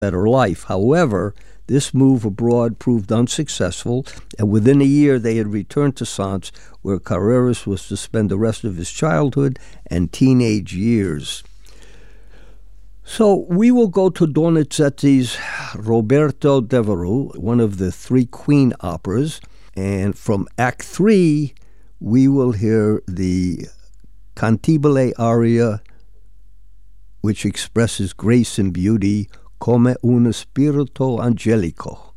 better life. However, this move abroad proved unsuccessful, and within a year they had returned to Sants, where Carreras was to spend the rest of his childhood and teenage years. So we will go to Donizetti's Roberto Devereux, one of the three Queen operas, and from Act 3, we will hear the Cantabile aria, which expresses grace and beauty, Come un spirito angelico.